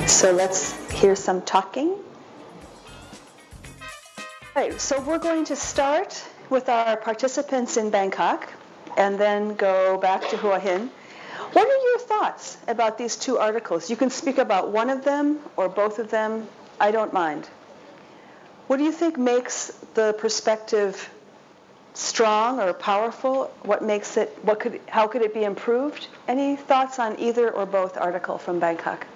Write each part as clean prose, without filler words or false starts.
So let's hear some talking. Right, so we're going to start with our participants in Bangkok and then go back to Hua Hin. What are your thoughts about these two articles? You can speak about one of them or both of them. I don't mind. What do you think makes the perspective strong or powerful? What makes it, how could it be improved? Any thoughts on either or both article from Bangkok?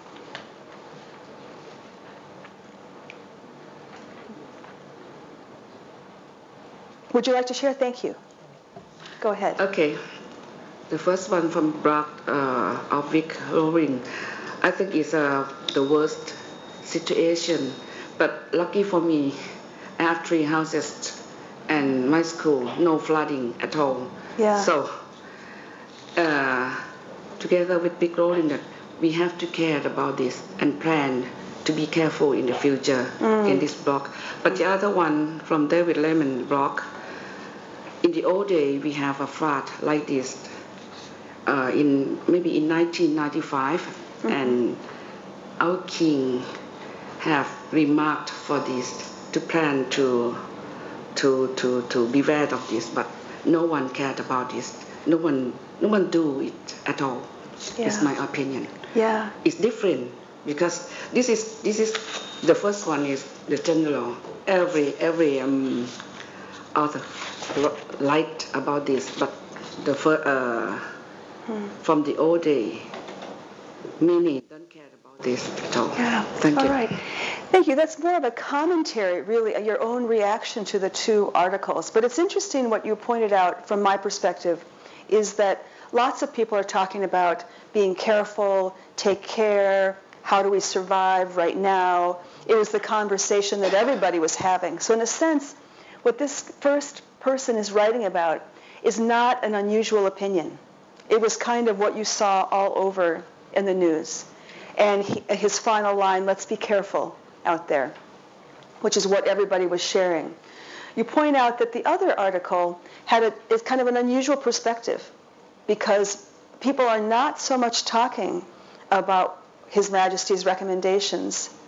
Would you like to share? Thank you. Go ahead. Okay. The first one from blog of Vic Rowling. I think it's the worst situation. But lucky for me, I have 3 houses and my school, no flooding at all. Yeah. So, together with Vic Rowling, that we have to care about this and plan to be careful in the future in this blog. But the other one from David Lemon blog, in the old day, we have a flood like this maybe in 1995, and our king have remarked for this to plan to beware of this, but no one cared about this. No one do it at all. Yeah. It's my opinion. Yeah. It's different because this is the first one is the general. Every author liked about this, but the from the old day, many don't care about this at all. Yeah. Thank you. All right. Thank you. That's more of a commentary, really, your own reaction to the two articles. But it's interesting what you pointed out from my perspective is that lots of people are talking about being careful, take care, how do we survive right now. It was the conversation that everybody was having. So in a sense, what this first person is writing about is not an unusual opinion. It was kind of what you saw all over in the news. And his final line, let's be careful out there, which is what everybody was sharing. You point out that the other article is kind of an unusual perspective because people are not so much talking about His Majesty's recommendations